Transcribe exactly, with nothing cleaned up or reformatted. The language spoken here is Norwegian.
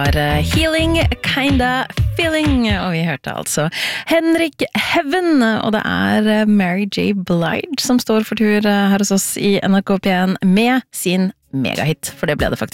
Healing, kinda feeling, og vi hørte altså Henrik Heaven, og det er Mary J. Blige som står for tur her hos oss i N R K P en med sin megahit, for det ble det faktisk.